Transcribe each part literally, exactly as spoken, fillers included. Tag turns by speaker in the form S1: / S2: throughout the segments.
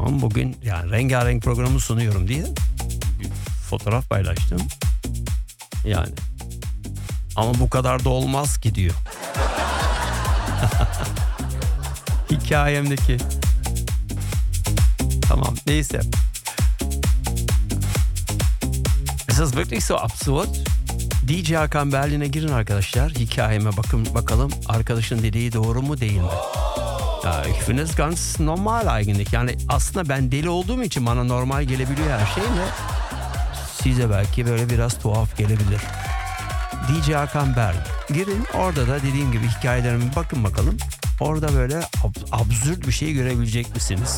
S1: Tamam, bugün yani rengarenk programı sunuyorum diye bir fotoğraf paylaştım. Yani ama bu kadar da olmaz ki diyor. Hikayemdeki. Tamam, neyse. Es ist wirklich so absurd. D J Hakan Berlin'e girin arkadaşlar. Hikayeme bakın bakalım arkadaşın dediği doğru mu değil mi? Ya, ich finde es ganz normal eigentlich. Yani aslında ben deli olduğum için bana normal gelebiliyor her şey de size belki böyle biraz tuhaf gelebilir. D J Hakan Berlin. Girin, orada da dediğim gibi hikayelerime bakın bakalım. Orada böyle ab- absürt bir şey görebilecek misiniz?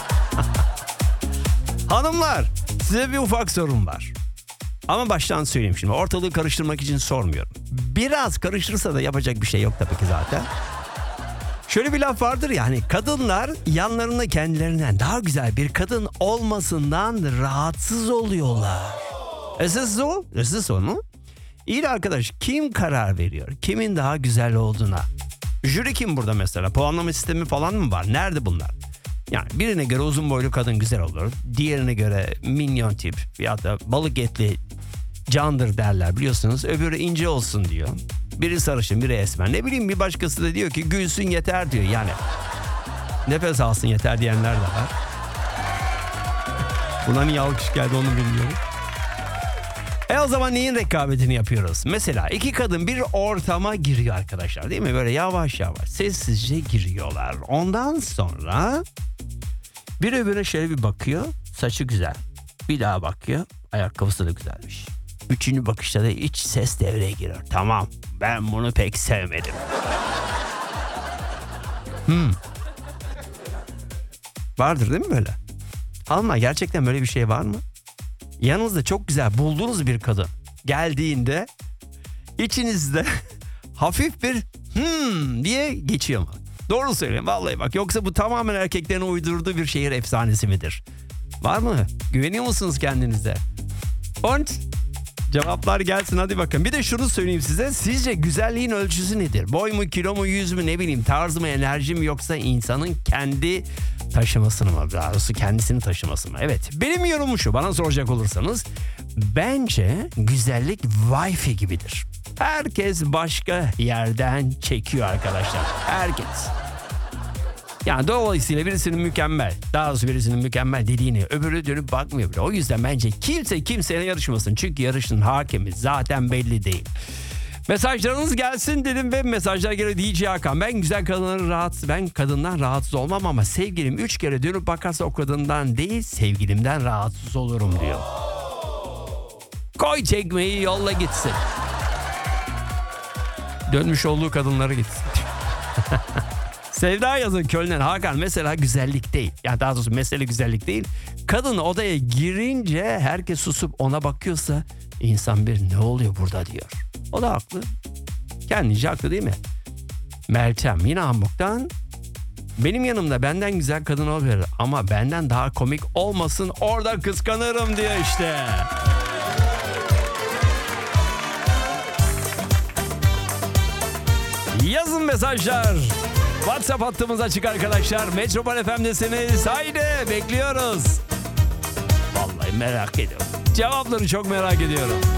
S1: Hanımlar, size bir ufak sorum var. Ama baştan söyleyeyim şimdi. Ortalığı karıştırmak için sormuyorum. Biraz karıştırsa da yapacak bir şey yok tabii ki zaten. Şöyle bir laf vardır ya, hani kadınlar yanlarında kendilerinden daha güzel bir kadın olmasından rahatsız oluyorlar. Es ist so? Es ist so mu? İyi de arkadaş, kim karar veriyor? Kimin daha güzel olduğuna? Jüri kim burada mesela? Puanlama sistemi falan mı var? Nerede bunlar? Yani birine göre uzun boylu kadın güzel olur. Diğerine göre minyon tip ya da balık etli candır derler, biliyorsunuz. Öbürü ince olsun diyor. Biri sarışın, biri esmer. Ne bileyim, bir başkası da diyor ki gülsün yeter diyor. Yani nefes alsın yeter diyenler de var. Buna niye alkış geldi onu bilmiyorum. E o zaman neyin rekabetini yapıyoruz? Mesela iki kadın bir ortama giriyor arkadaşlar, değil mi? Böyle yavaş yavaş sessizce giriyorlar. Ondan sonra bir öbürüne şöyle bir bakıyor. Saçı güzel. Bir daha bakıyor. Ayakkabısı da güzelmiş. Üçüncü bakışta da iç ses devreye giriyor. Tamam, ben bunu pek sevmedim. Hmm. Vardır değil mi böyle? Ama gerçekten böyle bir şey var mı? Yanınızda çok güzel bulduğunuz bir kadın geldiğinde içinizde hafif bir hmm diye geçiyor mu? Doğru söyleyeyim vallahi bak, yoksa bu tamamen erkeklerin uydurduğu bir şehir efsanesi midir? Var mı? Güveniyor musunuz kendinize? Und cevaplar gelsin hadi bakın. Bir de şunu söyleyeyim size. Sizce güzelliğin ölçüsü nedir? Boy mu, kilo mu, yüz mü, ne bileyim tarz mı, enerji mi, yoksa insanın kendi taşımasını mı? Daha doğrusu kendisini taşıması mı? Evet, benim yorumum şu, bana soracak olursanız. Bence güzellik Wi-Fi gibidir. Herkes başka yerden çekiyor arkadaşlar. Herkes. Yani dolayısıyla birisinin mükemmel, daha doğrusu birisinin mükemmel dediğini öbürü dönüp bakmıyor bile. O yüzden bence kimse kimseyle yarışmasın. Çünkü yarışın hakemi zaten belli değil. Mesajlarınız gelsin dedim ve mesajlar geliyor. D J Hakan, ben güzel kadınları rahatsız, ben kadından rahatsız olmam ama sevgilim üç kere dönüp bakarsa o kadından değil sevgilimden rahatsız olurum diyor. Koy çekmeyi, yolla gitsin. Dönmüş olduğu kadınları gitsin. Sevda yazın Köln'den. Hakan, mesela güzellik değil. Yani daha doğrusu mesele güzellik değil. Kadın odaya girince herkes susup ona bakıyorsa insan bir ne oluyor burada diyor. O da haklı. Kendince haklı değil mi? Meltem yine Hamburg'dan. Benim yanımda benden güzel kadın olabilir ama benden daha komik olmasın, orada kıskanırım diyor işte. Yazın mesajlar. WhatsApp hattımız açık arkadaşlar. Metropol F M'desiniz. Haydi bekliyoruz. Vallahi merak ediyorum. Cevapları çok merak ediyorum.